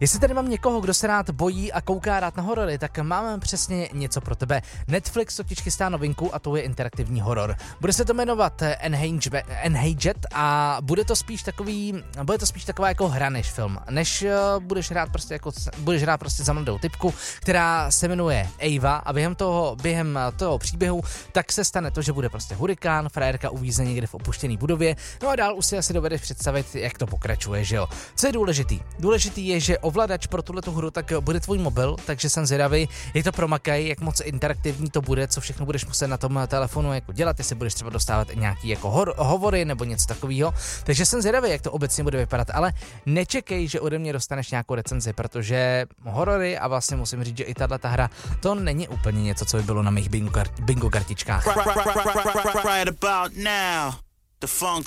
Jestli tady mám někoho, kdo se rád bojí a kouká rád na horory, tak mám přesně něco pro tebe. Netflix totiž chystá novinku a to je interaktivní horor. Bude se to jmenovat Enhanced a bude to spíš taková jako hra než film. Než budeš hrát prostě za mladou typku, která se jmenuje Ava a během toho příběhu tak se stane to, že bude prostě hurikán, frajerka uvízne někde v opuštěné budově, no a dál už si asi dovedeš představit, jak to pokračuje, že jo. Co je důležitý? Důležitý je, že ovladač pro tuhletu hru tak bude tvůj mobil, takže jsem zvědavý, jak to promakají, jak moc interaktivní to bude, co všechno budeš muset na tom telefonu jako dělat, jestli budeš třeba dostávat nějaký jako hovory nebo něco takového. Takže jsem zvědavý, jak to obecně bude vypadat, ale nečekej, že ode mě dostaneš nějakou recenzi, protože horory a vlastně musím říct, že i tato hra to není úplně něco, co by bylo na mých bingo kartičkách.